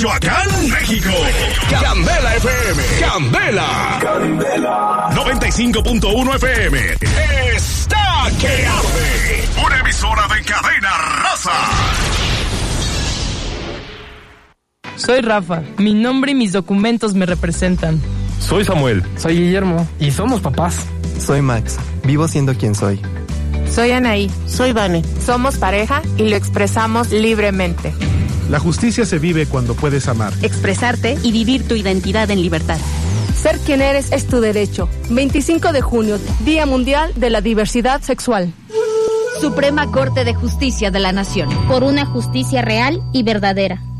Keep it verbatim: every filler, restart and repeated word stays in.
Coyoacán, México. Candela F M. Candela. Candela. noventa y cinco punto uno F M. Está que arde. Una emisora de cadena raza. Soy Rafa. Mi nombre y mis documentos me representan. Soy Samuel. Soy Guillermo. Y somos papás. Soy Max. Vivo siendo quien soy. Soy Anaí. Soy Vane. Somos pareja y lo expresamos libremente. La justicia se vive cuando puedes amar, expresarte y vivir tu identidad en libertad. Ser quien eres es tu derecho. veinticinco de junio, Día Mundial de la Diversidad Sexual. Suprema Corte de Justicia de la Nación. Por una justicia real y verdadera.